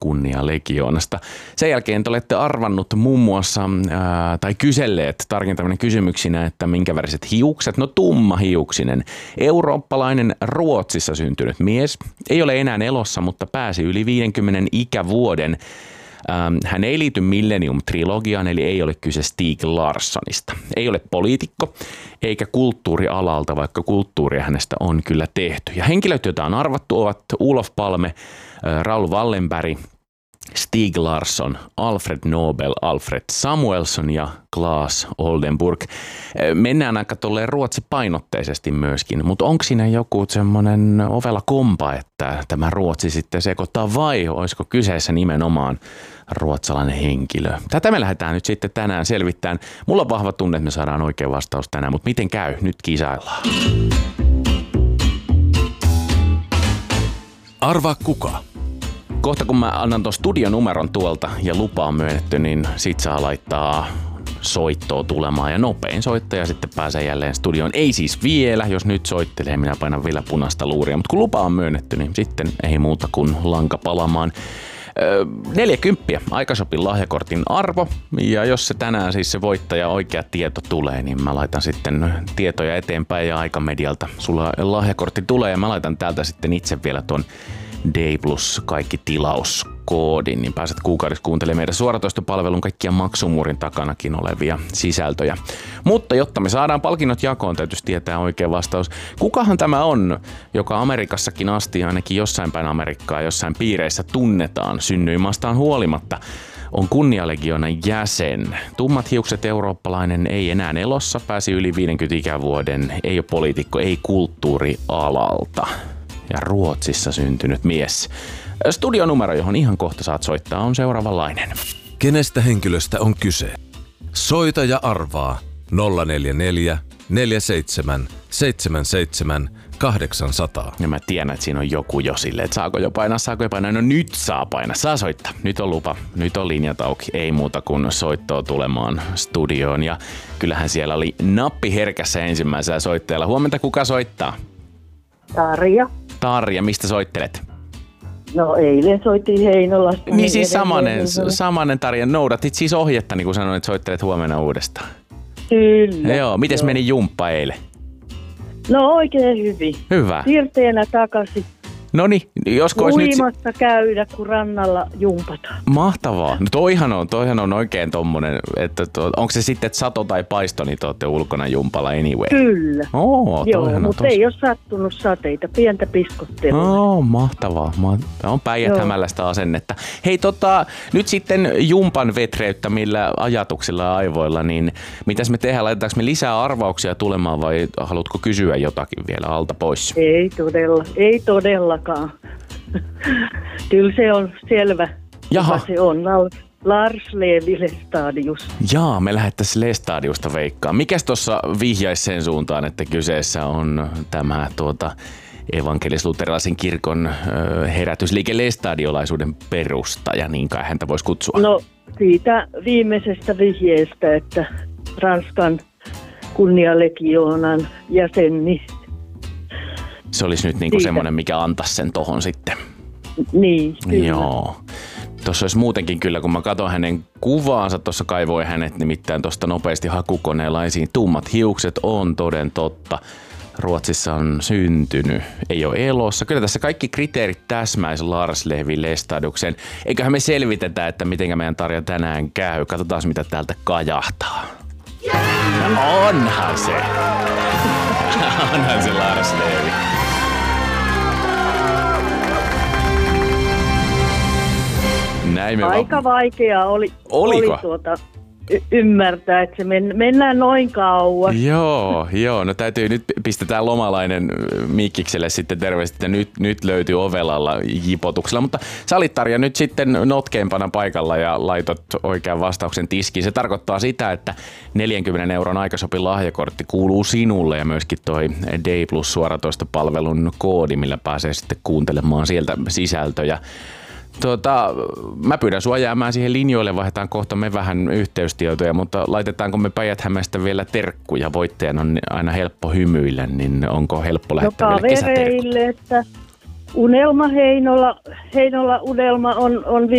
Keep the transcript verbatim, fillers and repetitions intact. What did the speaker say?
kunnialegioonasta. Sen jälkeen te olette arvannut muun muassa, ää, tai kyselleet tarkentaminen kysymyksinä, että minkä väriset hiukset, no tummahiuksinen, eurooppalainen Ruotsissa syntynyt mies, ei ole enää elossa, mutta pääsi yli viidenkymmenen ikävuoden. Hän ei liity Millennium-trilogiaan, eli ei ole kyse Stieg Larssonista. Ei ole poliitikko eikä kulttuurialalta, vaikka kulttuuria hänestä on kyllä tehty. Ja henkilöt, joita on arvattu, ovat Olof Palme, Raoul Wallenberg, Stieg Larsson, Alfred Nobel, Alfred Samuelsson ja Claes Oldenburg. Mennään aika tolleen ruotsipainotteisesti myöskin, mutta onko siinä joku semmoinen ovela kompa, että tämä Ruotsi sitten sekoittaa vai olisiko kyseessä nimenomaan ruotsalainen henkilö? Tätä me lähdetään nyt sitten tänään selvittämään. Mulla on vahva tunne, että me saadaan oikea vastaus tänään, mutta miten käy? Nyt kisaillaan. Arvaa kuka? Kohta kun mä annan tuon studionumeron tuolta ja lupa on myönnetty, niin sit saa laittaa soittoa tulemaan ja nopein soittaja sitten pääsee jälleen studioon. Ei siis vielä, jos nyt soittelee, minä painan vielä punaista luuria, mutta kun lupa on myönnetty, niin sitten ei muuta kuin lanka palamaan. Öö, neljäkymppiä Aikashopin lahjakortin arvo, ja jos se tänään siis se voittaja oikea tieto tulee, niin mä laitan sitten tietoja eteenpäin ja Aikamedialta sulla lahjakortti tulee ja mä laitan täältä sitten itse vielä tuon D plus kaikki tilauskoodin, niin pääset kuukaudessa kuuntelemaan meidän suoratoistopalvelun kaikkia maksumuurin takanakin olevia sisältöjä. Mutta jotta me saadaan palkinnot jakoon, täytyisi tietää oikea vastaus. Kukahan tämä on, joka Amerikassakin asti, ainakin jossain päin Amerikkaa, jossain piireissä tunnetaan synnyinmaastaan huolimatta, on kunnialegionan jäsen. Tummat hiukset eurooppalainen, ei enää elossa, pääsi yli viidenkymmenen ikävuoden, ei ole poliitikko, ei kulttuurialalta. Ja Ruotsissa syntynyt mies. Studionumero, johon ihan kohta saat soittaa, on seuraavanlainen. Kenestä henkilöstä on kyse? Soita ja arvaa nolla neljä neljä, neljä seitsemän, seitsemän seitsemän, kahdeksan nolla nolla. Ja mä tiedän, että siinä on joku jo silleen, että saako jo painaa, saako jo painaa. No nyt saa painaa, saa soittaa. Nyt on lupa, nyt on linjat auki. Ei muuta kuin soittoa tulemaan studioon. Ja kyllähän siellä oli nappi herkässä ensimmäisellä soittajalla. Huomenta, kuka soittaa? Tarja. Tarja, mistä soittelet? No eilen soitin Heinolasta. Niin siis samanen, samanen Tarja, noudatit siis ohjetta, niin kuin sanoin, että soittelet huomenna uudestaan. Kyllä. Joo, mites joo. meni jumppa eilen? No oikein hyvin. Hyvä. Siirteenä takaisin. Noniin, josko olisi nyt... Uimassa käydä, kun rannalla jumpataan. Mahtavaa. No toihan on, toihan on oikein tommonen, että to, onko se sitten, että sato tai paisto, niin te olette ulkona jumpalla anyway? Kyllä. Oo, joo, mutta tos... ei ole sattunut sateita, pientä piskottelua. Oo, mahtavaa. Ma... on Päijät-Hämälästä asennetta. Hei tota, nyt sitten jumpan vetreyttämillä ajatuksilla ja aivoilla, niin mitäs me tehdään? Laitetaanko me lisää arvauksia tulemaan vai haluatko kysyä jotakin vielä alta pois? Ei todella, ei todella. Kyllä se on selvä. Jaha. Se on Lars Levi Lestadius. Jaa, me lähdettäisiin Lestadiusta veikkaan. Mikäs tuossa vihjaisi sen suuntaan, että kyseessä on tämä tuota, evankelis-luterilaisen kirkon ö, herätysliike Lestadiolaisuuden perustaja, niin kai häntä voisi kutsua? No siitä viimeisestä vihjeestä, että Ranskan kunnialegionan jäseni. Se olisi nyt niinku semmoinen, mikä antaisi sen tohon sitten. Niin, kyllä. Joo. Tuossa olisi muutenkin kyllä, kun mä katson hänen kuvaansa, tuossa kaivoi hänet nimittäin tuosta nopeasti hakukoneella esiin. Tummat hiukset on toden totta. Ruotsissa on syntynyt, ei ole elossa. Kyllä tässä kaikki kriteerit täsmäisi Lars Levi Lestadiukseen. Eiköhän me selvitetä, että miten meidän Tarja tänään käy. Katsotaan, mitä täältä kajahtaa. No onhan se. Onhan se Lars Levi. Näin me Aika va- vaikea oli, Oliko? oli tuota, y- ymmärtää, että se men- mennään noin kauas. Joo, joo. No täytyy nyt pistetään lomalainen Mikkikselle sitten terveisesti, että nyt, nyt löytyy ovelalla jipotuksella. Mutta sä olit Tarja nyt sitten notkeempana paikalla ja laitot oikean vastauksen tiskiin. Se tarkoittaa sitä, että neljänkymmenen euron Aikashopin lahjakortti kuuluu sinulle ja myöskin toi D plus suoratoistopalvelun koodi, millä pääsee sitten kuuntelemaan sieltä sisältöjä. Tuota, mä pyydän sua jäämään siihen linjoille, vaihdetaan kohta me vähän yhteystietoja, mutta laitetaanko me Päijät-Hämeestä vielä terkkuja? Voittajan on aina helppo hymyillä, niin onko helppo lähettää no, vielä kesäterkkuja? Että Unelma Heinola, Heinola Unelma on, on